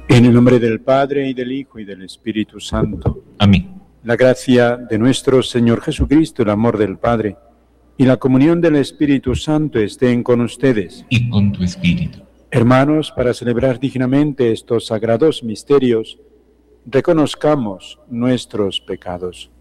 En el nombre del Padre, y del Hijo, y del Espíritu Santo. Amén. La gracia de nuestro Señor Jesucristo, el amor del Padre, y la comunión del Espíritu Santo estén con ustedes. Y con tu espíritu. Hermanos, para celebrar dignamente estos sagrados misterios, reconozcamos nuestros pecados.